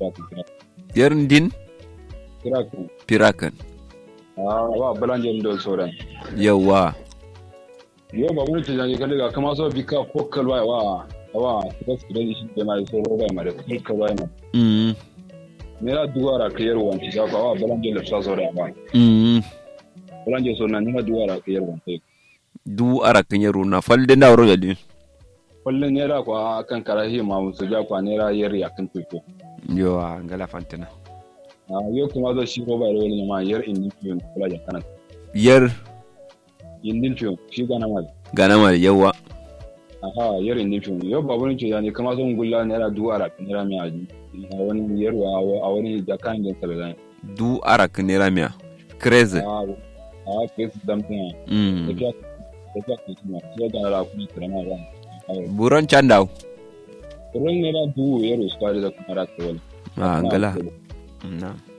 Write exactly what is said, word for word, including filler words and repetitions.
piraku yer din piraku pirakan ah wa balanje ndo soran yawa yo ba mun tijani kalle ga kama so bika fokkal wa wa wa bas gidan shi da mai so roba mai fokkal wa mai mm mera duwara kayar wanti za ka wa balanje lafsa soran ba mm balanje soran ni ma duwara kayar wanti du arakan yaro na falde na ro yadin kullun nera kwa kan karahi ma musu ja kwa nera yar yakin tuko yo ngala fantina ah yo kuma zo shi roba ro ne ma yar indi fiyon kula ja kana yer indi fiyon shi gana mal gana mal yawa aha yar indi fiyon yo ba wani ce yani kama son gulla nera duwara nera mi aji a wani yarwa a wani jakan din sabai du arakan nera miya crazy ah ah kes damtin mm da da ke kuma sai ga ra kuma kirama ba buron chandaw ran ne da duwo yaro su da kuma ra ta wala ah ngala na